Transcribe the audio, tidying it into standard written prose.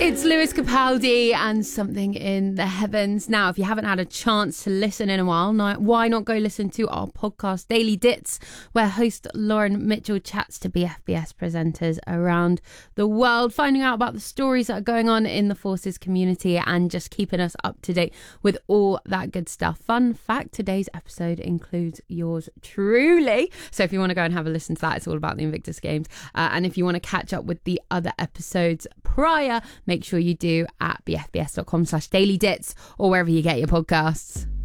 It's Lewis Capaldi and Something in the Heavens. Now, if you haven't had a chance to listen in a while, why not go listen to our podcast, Daily Dits, where host Lauren Mitchell chats to BFBS presenters around the world, finding out about the stories that are going on in the Forces community and just keeping us up to date with all that good stuff. Fun fact, today's episode includes yours truly. So if you want to go and have a listen to that, it's all about the Invictus Games. And if you want to catch up with the other episodes prior, make sure you do at bfbs.com/dailydits or wherever you get your podcasts.